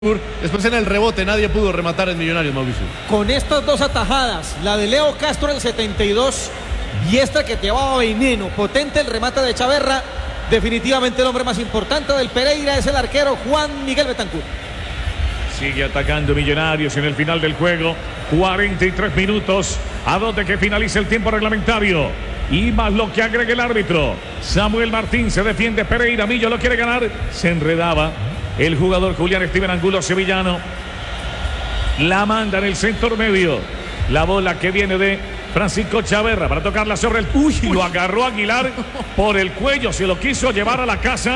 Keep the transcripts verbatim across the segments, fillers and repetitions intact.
Después en el rebote nadie pudo rematar en Millonarios, Mauricio. Con estas dos atajadas, la de Leo Castro al setenta y dos y esta que llevaba veneno, potente el remate de Chaverra, definitivamente el hombre más importante del Pereira es el arquero Juan Miguel Betancur. Sigue atacando Millonarios en el final del juego, cuarenta y tres minutos, a donde que finalice el tiempo reglamentario. Y más lo que agrega el árbitro. Samuel Martín se defiende, Pereira, Millo lo quiere ganar, se enredaba el jugador Julián Steven Angulo sevillano. La manda en el sector medio. La bola que viene de Francisco Chaverra para tocarla sobre el... Uy, Uy. Lo agarró Aguilar por el cuello. Se lo quiso llevar a la casa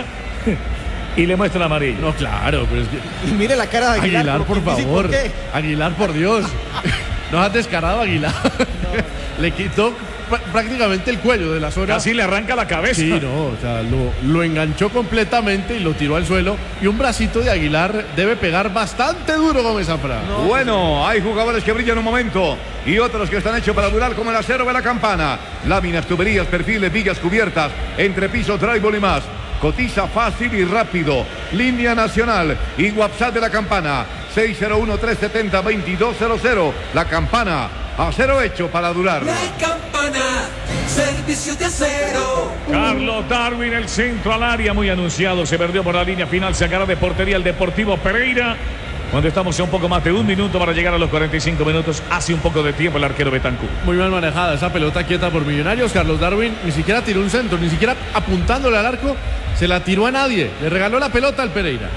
y le muestra el amarillo. No, claro, pero es que... Y mire la cara de Aguilar. Aguilar, por favor. ¿Por Aguilar, por Dios. No has descarado a Aguilar. No, no. Le quitó prácticamente el cuello de la zona. Casi le arranca la cabeza. Sí, no, o sea, lo, lo enganchó completamente y lo tiró al suelo. Y un bracito de Aguilar debe pegar bastante duro con esa frase. No. Bueno, hay jugadores que brillan un momento y otros que están hechos para durar, como el acero de la Campana. Láminas, tuberías, perfiles, vigas cubiertas, entrepiso, drywall y más. Cotiza fácil y rápido. Línea nacional y WhatsApp de la Campana seis cero uno, tres siete cero, dos dos cero cero. La Campana, acero hecho para durar. La Campana, servicio de acero. Carlos Darwin, el centro al área, muy anunciado, se perdió por la línea final, sacará de portería el Deportivo Pereira. Cuando estamos a un poco más de un minuto para llegar a los cuarenta y cinco minutos, hace un poco de tiempo el arquero Betancur. Muy mal manejada esa pelota quieta por Millonarios. Carlos Darwin ni siquiera tiró un centro, ni siquiera apuntándole al arco, se la tiró a nadie, le regaló la pelota al Pereira.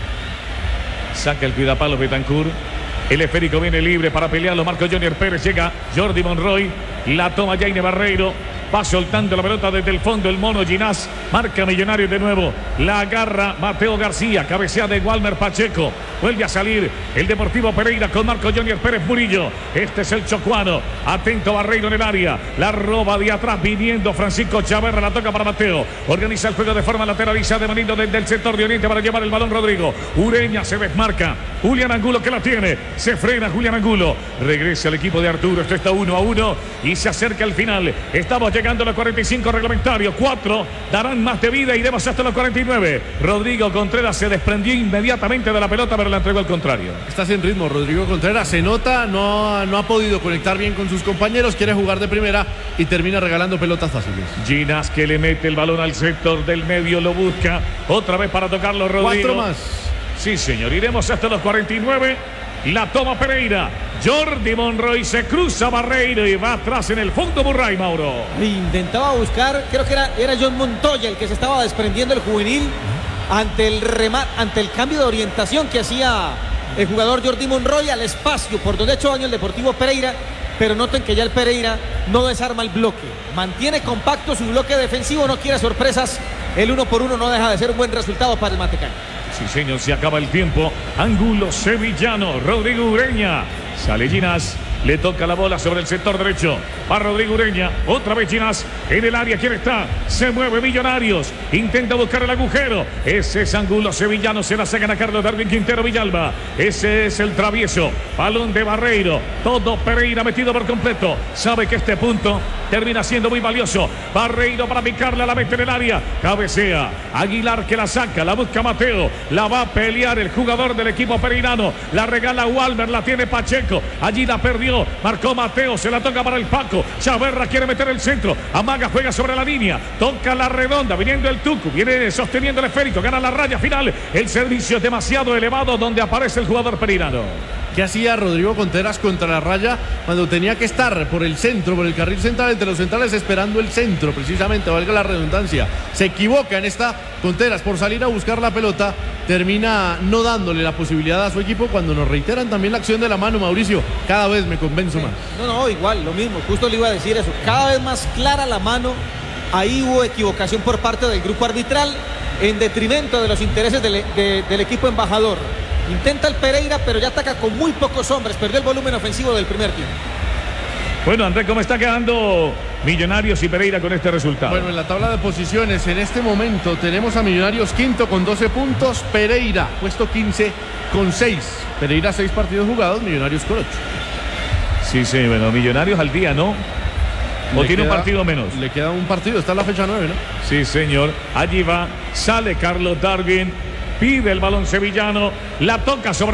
Saca el cuidapalo Betancur. El esférico viene libre para pelearlo. Marco Junior Pérez, llega Jordi Monroy. La toma Jaime Barreiro. Va soltando la pelota desde el fondo el mono Ginás. Marca Millonarios de nuevo. La agarra Mateo García. Cabecea de Walmer Pacheco. Vuelve a salir el Deportivo Pereira con Marco Junior Pérez Murillo. Este es el chocuano. Atento Barreiro en el área. La roba de atrás viniendo Francisco Chaverra. La toca para Mateo. Organiza el juego de forma lateralizada de manito desde el sector de oriente para llevar el balón Rodrigo. Ureña se desmarca. Julián Angulo que la tiene. Se frena Julián Angulo. Regresa el equipo de Arturo. Esto está uno a uno y se acerca al final. Estamos llegando a los cuarenta y cinco reglamentarios. Cuatro darán más de vida. Iremos hasta los cuarenta y nueve. Rodrigo Contreras se desprendió inmediatamente de la pelota, pero la entregó al contrario. Está sin ritmo Rodrigo Contreras. Se nota, no, no ha podido conectar bien con sus compañeros. Quiere jugar de primera y termina regalando pelotas fáciles. Ginás que le mete el balón al sector del medio. Lo busca otra vez para tocarlo Rodrigo. Cuatro más. Sí, señor. Iremos hasta los cuarenta y nueve. La toma Pereira. Jordi Monroy se cruza Barreiro y va atrás en el fondo Burray, Mauro. Intentaba buscar, creo que era, era John Montoya el que se estaba desprendiendo el juvenil ante el remate, ante el cambio de orientación que hacía el jugador Jordi Monroy al espacio por donde ha hecho daño el Deportivo Pereira. Pero noten que ya el Pereira no desarma el bloque, mantiene compacto su bloque defensivo, no quiere sorpresas. El uno por uno no deja de ser un buen resultado para el Matecán. Sí, señor, se acaba el tiempo. Angulo sevillano, Rodrigo Ureña. Sale Ginás, le toca la bola sobre el sector derecho. Va Rodrigo Ureña, otra vez Ginás en el área. ¿Quién está? Se mueve Millonarios. Intenta buscar el agujero. Ese es Angulo sevillano. Se la sacan a Carlos Darwin Quintero Villalba. Ese es el travieso. Balón de Barreiro. Todo Pereira metido por completo. Sabe que este punto termina siendo muy valioso. Barreiro para picarla, la mete en el área. Cabecea. Aguilar que la saca, la busca Mateo. La va a pelear el jugador del equipo pereirano. La regala Walmer, la tiene Pacheco. Allí la perdió. Marcó Mateo, se la toca para el Paco. Chaverra quiere meter el centro. Amaga, juega sobre la línea. Toca la redonda, viniendo el Tucu. Viene sosteniendo el esférico. Gana la raya final. El servicio es demasiado elevado donde aparece el jugador pereirano. ¿Qué hacía Rodrigo Contreras contra la raya cuando tenía que estar por el centro, por el carril central entre los centrales esperando el centro? Precisamente, valga la redundancia. Se equivoca en esta Contreras por salir a buscar la pelota. Termina no dándole la posibilidad a su equipo cuando nos reiteran también la acción de la mano, Mauricio. Cada vez me convenzo más. No, no, igual, lo mismo. Justo le iba a decir eso. Cada vez más clara la mano. Ahí hubo equivocación por parte del grupo arbitral en detrimento de los intereses del, de, del equipo embajador. Intenta el Pereira, pero ya ataca con muy pocos hombres. Perdió el volumen ofensivo del primer tiempo. Bueno, André, ¿cómo está quedando Millonarios y Pereira con este resultado? Bueno, en la tabla de posiciones, en este momento tenemos a Millonarios quinto con doce puntos. Pereira, puesto quince con seis. Pereira, seis partidos jugados, Millonarios con ocho. Sí, sí, bueno, Millonarios al día, ¿no? ¿O Le tiene queda, un partido menos? Le queda un partido, está en la fecha nueve, ¿no? Sí, señor. Allí va, sale Carlos Darwin. Pide el balón sevillano. La toca sobre